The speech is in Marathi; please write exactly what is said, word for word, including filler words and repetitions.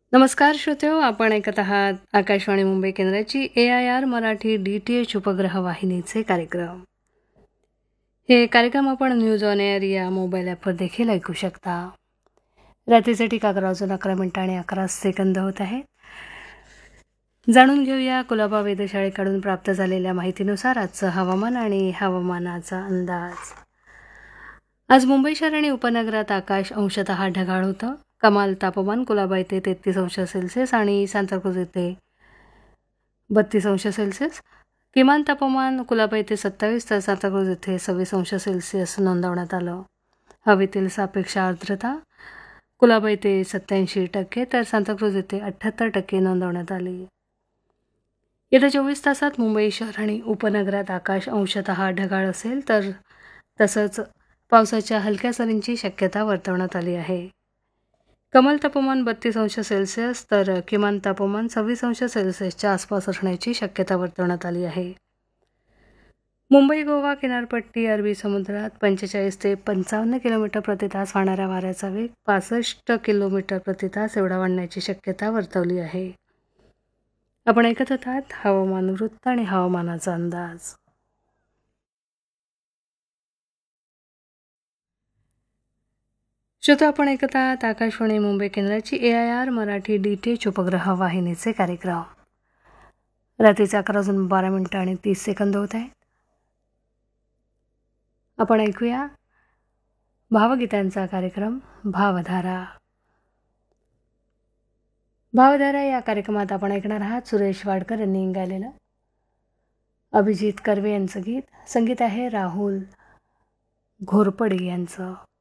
नमस्कार श्रोत्यो, आपण ऐकत आहात आकाशवाणी मुंबई केंद्राची ए I R Marathi D T H उपग्रह वाहिनीचे कार्यक्रम. हे कार्यक्रम आपण न्यूज ऑन एअर या मोबाईल ॲपवर देखील ऐकू शकता. रात्रीचे ठीक अकरा वाजून अकरा मिनिटं आणि अकरा सेकंद होत आहेत. जाणून घेऊया कुलाबा वेधशाळेकडून प्राप्त झालेल्या माहितीनुसार आजचं हवामान आणि हवामानाचा अंदाज. आज मुंबई शहर आणि उपनगरात आकाश अंशतः ढगाळ होतं. कमाल तापमान कुलाबा येथे तेहतीस अंश सेल्सिअस आणि सांताक्रूज येथे बत्तीस अंश सेल्सिअस. किमान तापमान कुलाबा येथे सत्तावीस तर सांताक्रूज येथे सव्वीस अंश सेल्सिअस नोंदवण्यात आलं. हवेतील सापेक्ष आर्द्रता कुलाबा येथे सत्याऐंशी टक्के तर सांताक्रूज येथे अठ्ठ्याहत्तर टक्के नोंदवण्यात आली. येत्या चोवीस तासात मुंबई शहर आणि उपनगरात आकाश अंशतः ढगाळ असेल तर तसंच पावसाच्या हलक्या सरींची शक्यता वर्तवण्यात आली आहे. कमाल तापमान बत्तीस अंश सेल्सिअस तर किमान तापमान सव्वीस अंश सेल्सिअसच्या आसपास असण्याची शक्यता वर्तवण्यात आली आहे. मुंबई गोवा किनारपट्टी अरबी समुद्रात पंचेचाळीस ते पंचावन्न किलोमीटर प्रति तास वाहणाऱ्या वाऱ्याचा वेग पासष्ट किलोमीटर प्रति तास एवढा वाढण्याची शक्यता वर्तवली आहे. आपण ऐकत आहात हवामान वृत्त आणि हवामानाचा अंदाज. श्रोता, आपण ऐकत आहात आकाशवाणी मुंबई केंद्राची ए I R Marathi D T H उपग्रह वाहिनीचे कार्यक्रम. रात्रीचे अकरा वाजून बारा मिनिटं आणि तीस सेकंद होत आहेत. आपण ऐकूया भावगीतांचा कार्यक्रम भावधारा. भावधारा या कार्यक्रमात आपण ऐकणार आहात सुरेश वाडकर यांनी गायलेलं अभिजित कर्वे यांचं गीत. संगीत आहे राहुल घोरपडे यांचं.